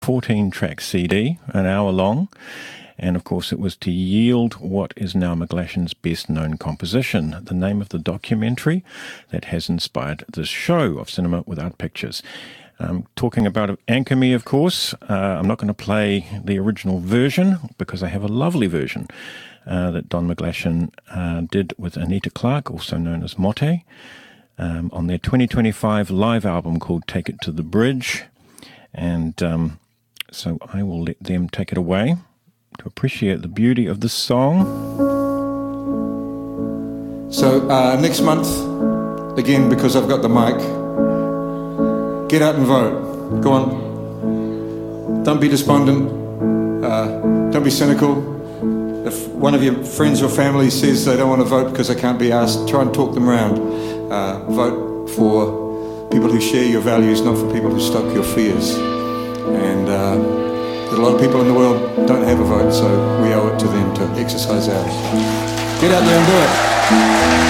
14-track CD, an hour long, and of course it was to yield what is now McGlashan's best-known composition, the name of the documentary that has inspired this show of Cinema Without Pictures. Talking about Anchor Me, of course, I'm not going to play the original version because I have a lovely version that Don McGlashan did with Anita Clark, also known as Motte, on their 2025 live album called Take It to the Bridge. And so I will let them take it away to appreciate the beauty of the song. So next month, again, because I've got the mic, get out and vote. Go on. Don't be despondent. Don't be cynical. If one of your friends or family says they don't want to vote because they can't be asked, try and talk them around. Vote for people who share your values, not for people who stoke your fears. And a lot of people in the world don't have a vote, so we owe it to them to exercise ours. Get out there and do it.